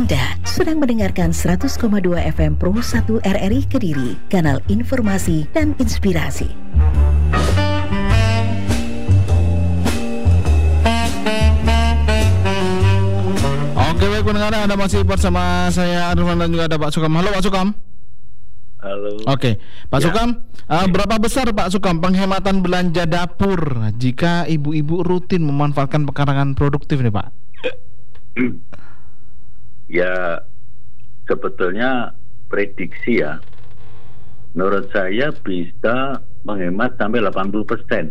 Anda sedang mendengarkan 100,2 FM Pro 1 RRI Kediri, kanal informasi dan inspirasi. Oke, baik pendengar, Anda masih bersama saya Arifan dan juga ada Pak Sukam. Halo Pak Sukam. Halo. Oke, Pak Sukam, berapa besar Pak Sukam penghematan belanja dapur jika ibu-ibu rutin memanfaatkan pekarangan produktif nih Pak? Ya, sebetulnya prediksi ya, menurut saya bisa menghemat sampai 80%.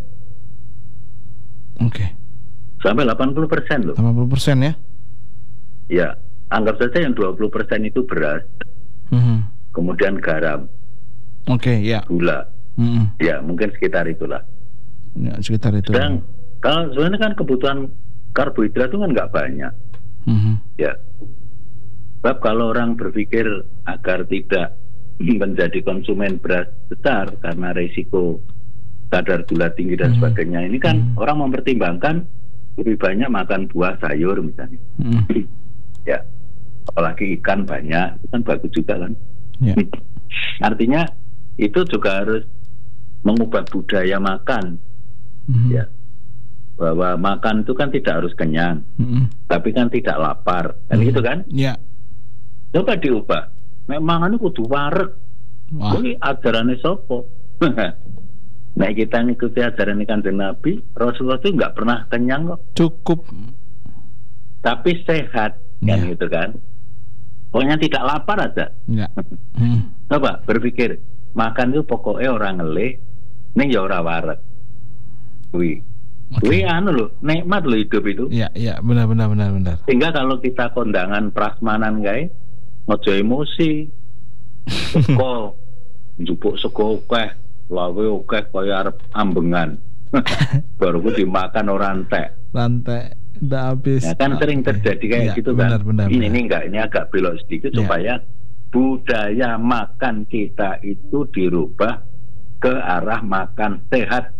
Oke. Sampai 80% loh. 80% ya? Ya, anggap saja yang 20% itu beras, kemudian garam, ya. gula. Ya, mungkin sekitar itulah. Ya, sekitar itu. Dan kalau sebenarnya kan kebutuhan karbohidrat itu kan nggak banyak. Ya. Sebab kalau orang berpikir agar tidak menjadi konsumen beras besar karena risiko kadar gula tinggi dan sebagainya, ini kan orang mempertimbangkan lebih banyak makan buah sayur misalnya. Ya, apalagi ikan banyak, itu kan bagus juga kan. Artinya itu juga harus mengubah budaya makan. Ya, bahwa makan itu kan tidak harus kenyang, tapi kan tidak lapar, kan gitu kan? Ya. Coba diubah. Memang anu kudu wareg. Kuwi ajarane sapa? Nah, kita ngikuti ajaran Kanjeng Nabi, Rasulullah itu nggak pernah kenyang kok. Cukup. Tapi sehat, kan gitu kan? Pokoknya tidak lapar aja. Ya. Coba berpikir, makan itu pokoknya orang ngelih, ning ya ora wareg. Kuwi anu loh, nikmat loh hidup itu. Iya, benar. Sehingga kalau kita kondangan prasmanan guys, ojo emosi. Sego njupuk sego akeh, lawe akeh kaya arep ambengan. Baru ku dimakan orang rantek udah habis. Ya kan sering terjadi kayak gitu kan. Benar. Ini agak belok sedikit supaya budaya makan kita itu dirubah ke arah makan sehat.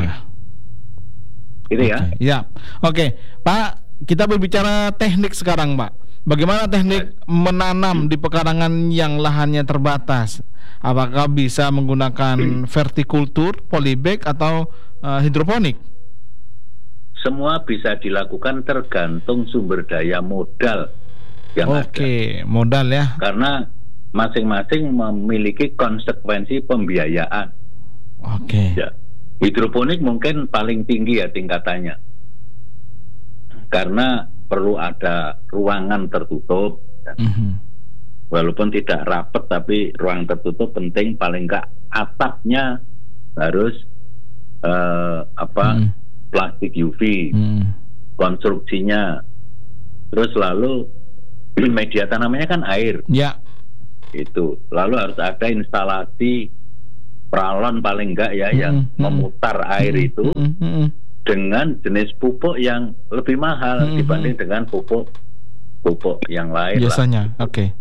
Gitu ya. Ya. Oke, Pak, kita berbicara teknik sekarang, Pak. Bagaimana teknik menanam di pekarangan yang lahannya terbatas? Apakah bisa menggunakan vertikultur, polybag atau hidroponik? Semua bisa dilakukan tergantung sumber daya modal yang ada. Oke, modal ya. Karena masing-masing memiliki konsekuensi pembiayaan. Oke. Ya. Hidroponik mungkin paling tinggi ya tingkatannya. Karena perlu ada ruangan tertutup. Walaupun tidak rapat, tapi ruang tertutup penting. Paling enggak atapnya harus plastik UV, konstruksinya. Terus lalu media tanamnya kan air. Ya. Itu. Lalu harus ada instalasi peralon paling enggak ya yang memutar air itu dengan jenis pupuk yang lebih mahal dibanding dengan pupuk yang lain biasanya. Oke.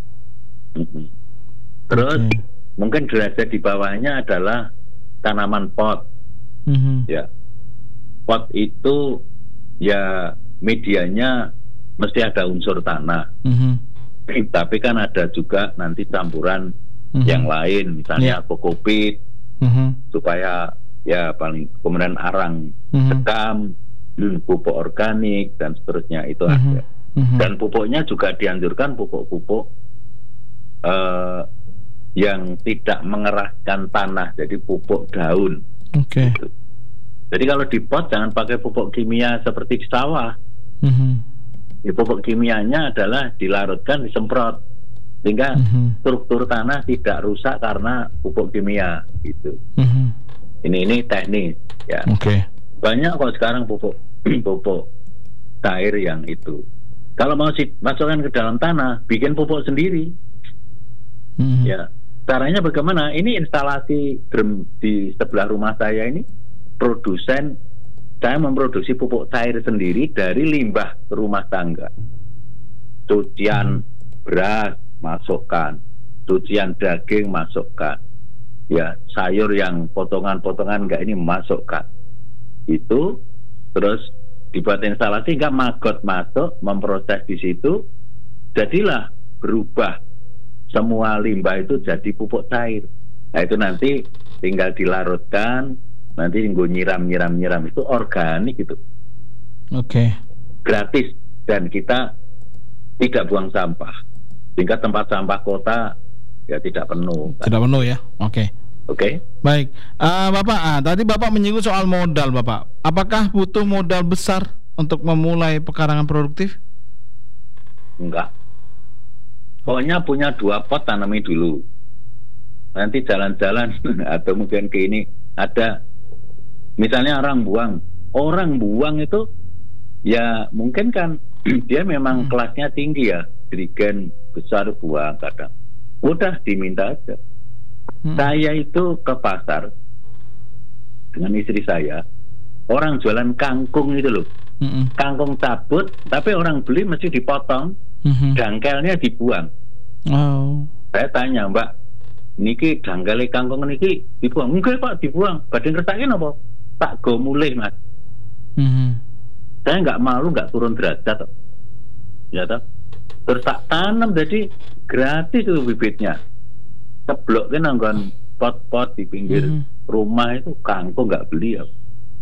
Terus mungkin derajat di bawahnya adalah tanaman pot. Ya, pot itu ya medianya mesti ada unsur tanah. Tapi kan ada juga nanti campuran yang lain, misalnya kokopit, supaya ya paling kemudian arang sekam, pupuk organik dan seterusnya itu ada. Dan pupuknya juga dianjurkan pupuk-pupuk yang tidak mengeraskan tanah, jadi pupuk daun. Gitu. Jadi kalau di pot jangan pakai pupuk kimia seperti di sawah. Pupuk kimianya adalah dilarutkan, disemprot sehingga struktur tanah tidak rusak karena pupuk kimia gitu. Ini teknis ya. Banyak kok sekarang pupuk cair yang itu. Kalau mau masukkan ke dalam tanah, bikin pupuk sendiri. Ya, caranya bagaimana? Ini instalasi di sebelah rumah saya ini, produsen, saya memproduksi pupuk cair sendiri dari limbah rumah tangga. Cucian beras masukkan, cucian daging masukkan, ya sayur yang potongan-potongan enggak ini masukkan. Itu terus dibuat instalasi, enggak maggot masuk, memproses di situ, jadilah berubah semua limbah itu jadi pupuk cair. Nah itu nanti tinggal dilarutkan, nanti gue nyiram itu organik gitu. Oke. Gratis, dan kita tidak buang sampah, sehingga tempat sampah kota ya tidak penuh. Tidak penuh ya. Oke. Baik, Bapak, tadi Bapak menyinggung soal modal, Bapak. Apakah butuh modal besar untuk memulai pekarangan produktif? Enggak. Pokoknya punya 2 pot, tanami dulu. Nanti jalan-jalan atau mungkin ke ini ada, misalnya orang buang itu ya mungkin kan dia memang kelasnya tinggi ya, jerigen besar buang kadang. Udah diminta aja. Saya itu ke pasar dengan istri saya, orang jualan kangkung itu loh. Kangkung cabut, tapi orang beli mesti dipotong, dangkelnya dibuang. Saya tanya, Mbak, niki dangkele kangkung niki dibuang? Enggak Pak, dibuang. Badhe ngertakin apa? Tak go mulih Mas. Saya nggak malu, nggak turun derajat, ya toh. Terus tak tanam, jadi gratis itu bibitnya. Ceblok kan nanggon pot-pot di pinggir rumah itu, kangkung nggak beli ya.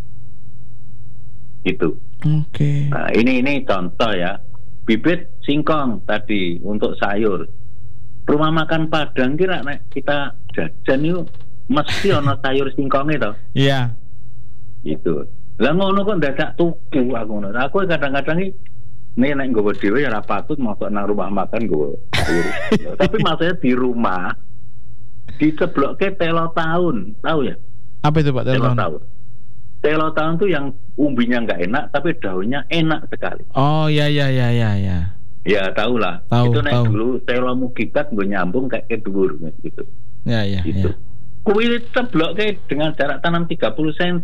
Gitu. Nah, ini contoh ya. Bibit singkong tadi untuk sayur. Rumah makan Padang kira kita jajan itu mesti ono sayur singkong itu. Iya. Itu. Lah ngono kok dadak tuku aku ngono. Aku kadang-kadang ini nek nggowo dhewe ya ora patut masuk nang rumah makan nggowo sayur. Tapi maksudnya di rumah diceblokke telo tahun, tahu ya? Apa itu Pak telo tahun? Telo tahun tuh yang umbinya nggak enak tapi daunnya enak sekali. Oh ya. Ya tahu lah. Itu nek dulu telo mugikat gue nyambung kayak dhuwur gitu. Ya. Gitu. Kuwi ceblokke dengan jarak tanam 30 cm.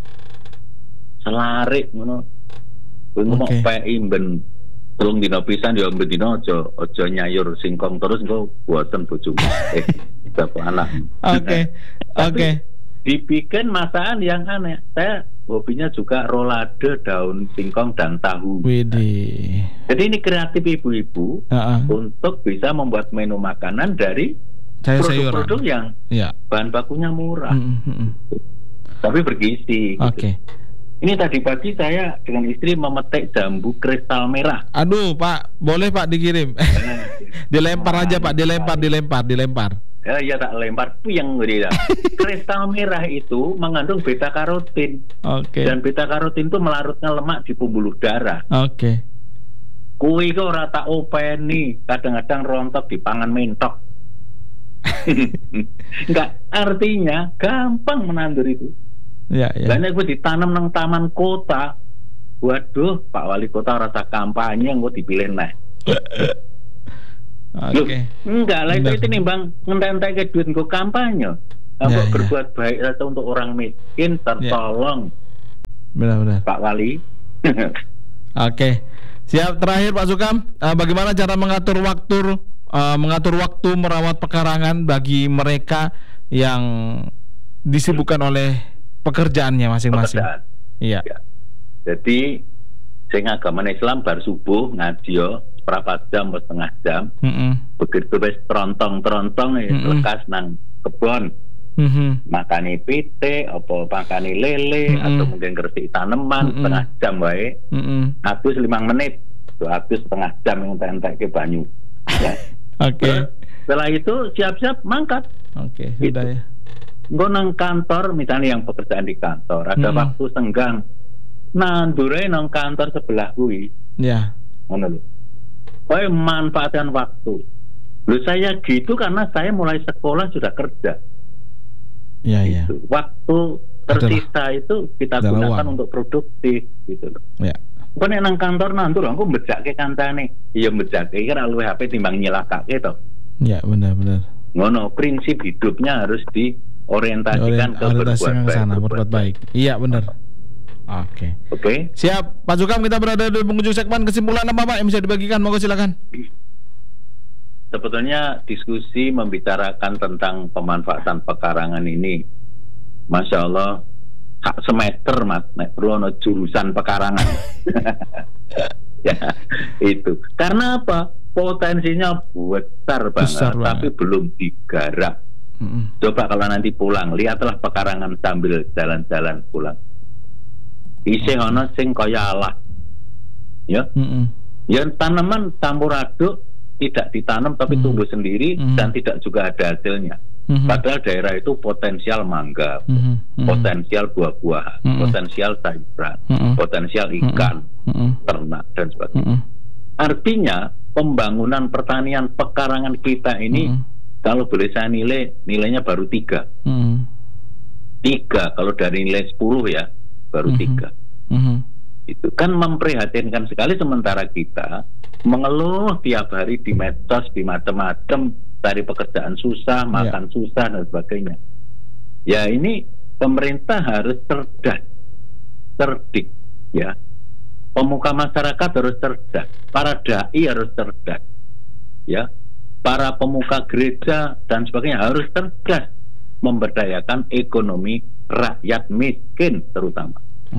Selarik ngono. Kuwi mau peki ben telung dina pisan ya ben dina aja nyayur singkong terus engko boten bojomu. Bapak anak. Oke. Dibikin masakan yang aneh. Saya hobinya juga rolade daun singkong dan tahu. Widih. Jadi ini kreatif ibu-ibu untuk bisa membuat menu makanan dari produk-produk yang bahan bakunya murah, tapi bergizi. Oke. Ini tadi pagi saya dengan istri memetik jambu kristal merah. Aduh Pak, boleh Pak dikirim? Dilempar aja Pak, dilempar. Ya tak lempar puyeng gitu. Kristal merah itu mengandung beta karotin. Dan beta karotin itu melarutnya lemak di pembuluh darah. Kuwi kok ora tak openi, kadang-kadang rontok dipangan mentok. Enggak, artinya gampang menandur itu. Ya. Karena gue ditanam nang taman kota. Waduh, Pak Wali Kota rasa kampanye yang gue dipilih naik. Enggak lah, itu nimbang ngentek ke duit gue kampanye. Berbuat baik atau untuk orang miskin tertolong. Benar. Pak Wali. Siap. Terakhir Pak Sukam, bagaimana cara mengatur waktu merawat pekarangan bagi mereka yang disibukkan oleh pekerjaannya masing-masing? Iya. Jadi saya agama Islam bar subuh ngaji seperempat jam atau setengah jam. Begitu wis trontong lekas nang kebon. Makani pite, apa makani lele, atau mungkin gresik tanaman setengah jam wae. Habis 5 menit, habis setengah jam entek-entek ke banyu. Ya. Setelah itu siap-siap mangkat. Sudah ya. Gue nang kantor, misalnya yang pekerjaan di kantor, ada waktu senggang, nandure nang kantor sebelah gue. Ya. Ngono lho. Kowe manfaatkan waktu. Lho saya gitu karena saya mulai sekolah sudah kerja. Iya. Waktu tersisa itu kita gunakan untuk produktif gitu loh. Ya. Bukan nang kantor nandur, aku mbejake kancane. Iya mbejake kira luwih HP timbang nyelakake to. Ya benar. Ngono, prinsip hidupnya harus diorientasikan ke berbuat baik. Iya benar. Oke. Siap, Pak Sukam, kita berada di penghujung segmen. Kesimpulan apa Pak yang bisa dibagikan? Monggo silakan. Sebetulnya diskusi membicarakan tentang pemanfaatan pekarangan ini, Masya Allah, sak semester Mas, nek perlu jurusan pekarangan. Ya, itu. Karena apa? potensinya besar banget, tapi belum digarap. Coba kalau nanti pulang, lihatlah pekarangan sambil jalan-jalan pulang. Isih ono sing kaya alah. Ya. Ya tanaman campur aduk, tidak ditanam tapi tumbuh sendiri dan tidak juga ada hasilnya. Padahal daerah itu potensial mangga, potensial buah-buahan, potensial sayuran, potensial ikan, ternak dan sebagainya. Artinya pembangunan pertanian pekarangan kita ini kalau boleh saya nilainya baru 3. 3 kalau dari nilai 10 ya baru 3. Itu kan memprihatinkan sekali, sementara kita mengeluh tiap hari di medsos, di macam-macam, cari pekerjaan susah, makan susah dan sebagainya. Ya ini pemerintah harus cerdik ya. Pemuka masyarakat harus cerdas, para dai harus cerdas, ya, para pemuka gereja dan sebagainya harus cerdas memberdayakan ekonomi rakyat miskin terutama.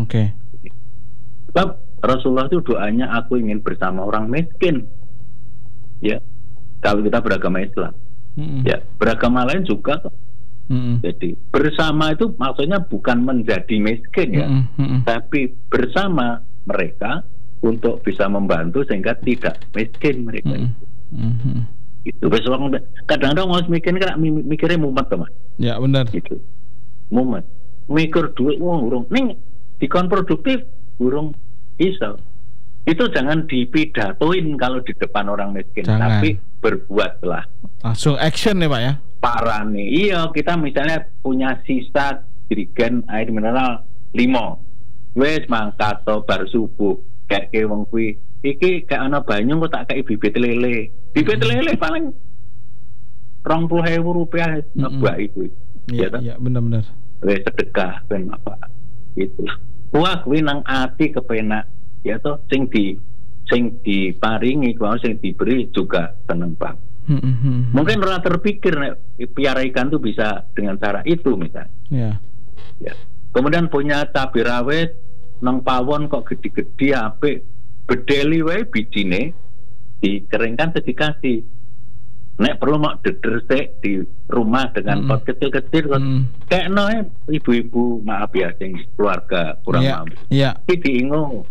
Sebab Rasulullah itu doanya, aku ingin bersama orang miskin, ya. Kalau kita beragama Islam, ya beragama lain juga kok. Jadi bersama itu maksudnya bukan menjadi miskin ya, tapi bersama mereka untuk bisa membantu sehingga tidak miskin mereka itu. Itu kadang-kadang harus mikirnya mumet teman. Ya benar. Gitu. Mumet. Mikir duit urung ning dikon produktif urung iso. Itu jangan dipidatoin kalau di depan orang miskin, tapi berbuatlah. Langsung action ya Pak ya. Parah nih. Iya, kita misalnya punya sisa jerigen air mineral 5. Wes mangkato bar subuh kayak wong kuwi. Iki kayak ana banyu kok tak kei bibit lele. Bibit lele paling 20.000 rupiah nebak iku. Iya, benar-benar. Wes sedekah ben apa. Itu. Wah, kuwi nang ati kepenak. Ya toh sing diparingi, kalau sing diberi juga seneng banget. Mungkin orang terpikir piara ikan tuh bisa dengan cara itu misalnya. Ya. Kemudian punya cabai rawit nang pawon kok gede-gede apik, bedeli wae bijine dikeringkan terus dikasih. Nek perlu mak dedersek di rumah dengan pot kecil-kecil kayak ibu-ibu maaf ya sing keluarga kurang mampu. Iki diingo.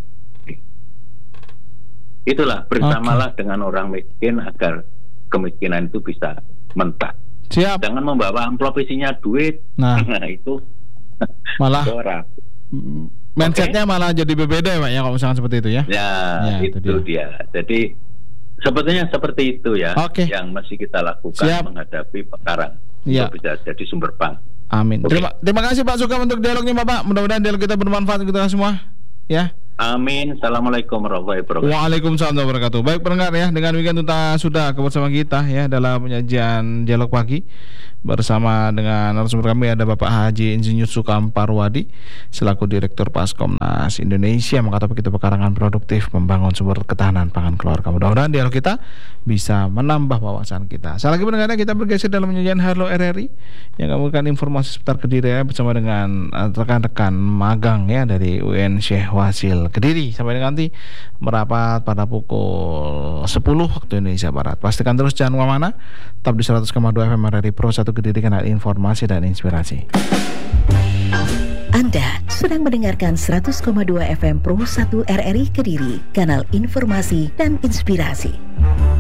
Itulah bersamalah dengan orang miskin agar kemiskinan itu bisa mentak. Siap. Jangan membawa amplop isinya duit. Nah itu malah mindsetnya malah jadi berbeda ya Pak ya kalau misalkan seperti itu ya. Ya itu dia. Jadi sebetulnya seperti itu ya yang mesti kita lakukan menghadapi perkara untuk bisa jadi sumber pang. Amin. Terima kasih Pak Sugeng untuk dialognya Bapak. Mudah-mudahan dialog kita bermanfaat untuk kita semua ya. Amin. Assalamualaikum warahmatullahi wabarakatuh. Waalaikumsalam warahmatullahi wabarakatuh. Baik pendengar ya, dengan weekend kita sudah bersama kita ya dalam penyajian dialog pagi bersama dengan narasumber kami ada Bapak Haji Insinyur Sukam Parwadi selaku Direktur Paskomnas Indonesia, mengatakan begitu pekarangan produktif membangun sumber ketahanan pangan keluarga. Mudah-mudahan dialog kita bisa menambah wawasan kita. Sekali lagi pendengar, kita bergeser dalam penyajian Halo RRI yang memberikan informasi seputar Kediri ya, bersama dengan rekan-rekan magang ya dari UN Syekh Wasil Kediri. Sampai nanti merapat pada pukul 10 waktu Indonesia Barat. Pastikan terus jangan kemana-mana, tetap di 100,2 FM RRI Pro 1 Kediri, kanal informasi dan inspirasi. Anda sedang mendengarkan 100,2 FM Pro 1 RRI Kediri, kanal informasi dan inspirasi.